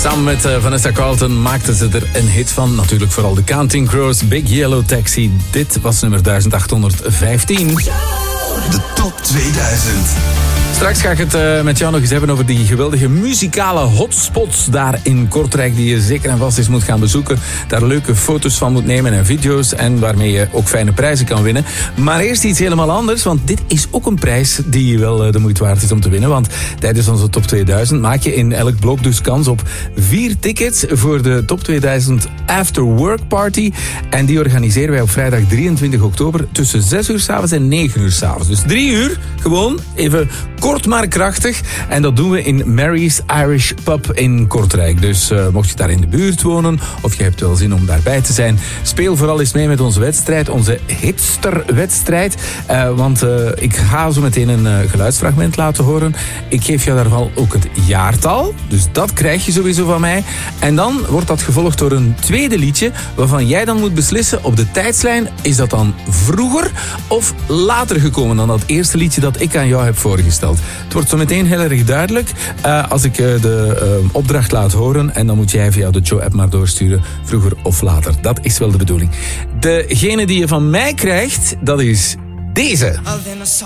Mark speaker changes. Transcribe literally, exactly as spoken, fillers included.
Speaker 1: Samen met uh, Vanessa Carlton maakten ze er een hit van. Natuurlijk vooral de Counting Crows, Big Yellow Taxi. Dit was nummer duizend achthonderdvijftien.
Speaker 2: De top tweeduizend.
Speaker 1: Straks ga ik het uh, met jou nog eens hebben over die geweldige muzikale hotspots daar in Kortrijk, die je zeker en vast eens moet gaan bezoeken. Daar leuke foto's van moet nemen en video's en waarmee je ook fijne prijzen kan winnen. Maar eerst iets helemaal anders, want dit is ook een prijs die wel uh, de moeite waard is om te winnen. Want tijdens onze top tweeduizend maak je in elk blok dus kans op vier tickets voor de top tweeduizend After Work Party. En die organiseren wij op vrijdag drieëntwintig oktober tussen zes uur 's avonds en negen uur 's avonds. Dus drie uur, gewoon even kort maar krachtig. En dat doen we in Mary's Irish Pub in Kortrijk. Dus uh, mocht je daar in de buurt wonen of je hebt wel zin om daarbij te zijn, speel vooral eens mee met onze wedstrijd, onze hipsterwedstrijd. Uh, want uh, ik ga zo meteen een uh, geluidsfragment laten horen. Ik geef jou daarvan ook het jaartal. Dus dat krijg je sowieso van mij. En dan wordt dat gevolgd door een tweede liedje waarvan jij dan moet beslissen op de tijdslijn, is dat dan vroeger of later gekomen dan dat eerste liedje dat ik aan jou heb voorgesteld. Het wordt zo meteen heel erg duidelijk uh, als ik uh, de uh, opdracht laat horen. En dan moet jij via de Joe-app maar doorsturen, vroeger of later. Dat is wel de bedoeling. Degene die je van mij krijgt, dat is deze.